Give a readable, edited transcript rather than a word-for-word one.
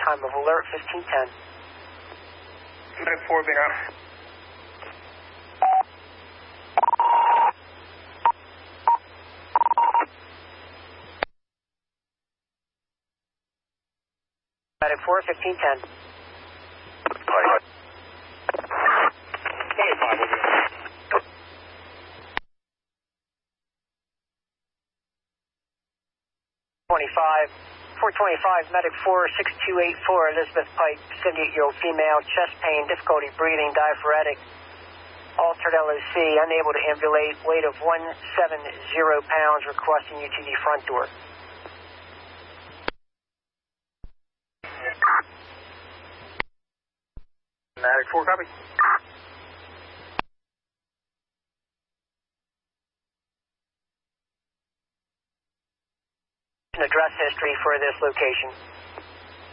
time of alert 1510. Medic 4 being out. Medic 4, 1510. 25 will be out. 425, Medic 46284, Elizabeth Pike, 78-year-old female, chest pain, difficulty breathing, diaphoretic, altered LOC, unable to ambulate, weight of 170 pounds, requesting you to the front door. Medic 4, copy. Address history for this location.